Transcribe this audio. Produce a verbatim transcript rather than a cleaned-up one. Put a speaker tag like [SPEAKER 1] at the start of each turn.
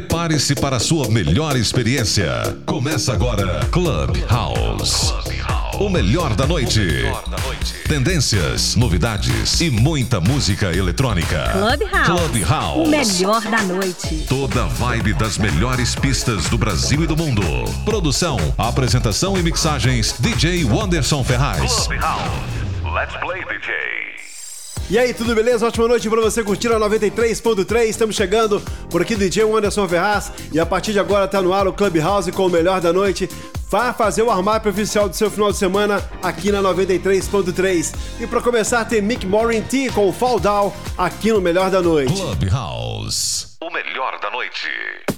[SPEAKER 1] Prepare-se para a sua melhor experiência. Começa agora Clubhouse. O melhor da noite. Tendências, novidades e muita música eletrônica.
[SPEAKER 2] Clubhouse.
[SPEAKER 1] Clubhouse.
[SPEAKER 2] O melhor da noite.
[SPEAKER 1] Toda a vibe das melhores pistas do Brasil e do mundo. Produção, apresentação e mixagens D J Wanderson Ferraz.
[SPEAKER 3] Clubhouse. Let's play, D J.
[SPEAKER 4] E aí, tudo beleza? Ótima noite pra você curtir a noventa e três ponto três. Estamos chegando por aqui, D J Wanderson Ferraz. E a partir de agora tá no ar o Clubhouse com o melhor da noite. Vá fazer o armário oficial do seu final de semana aqui na noventa e três ponto três. E pra começar tem Mick Morin T com o Fall Down aqui no Melhor da Noite.
[SPEAKER 1] Clubhouse.
[SPEAKER 3] O melhor da noite.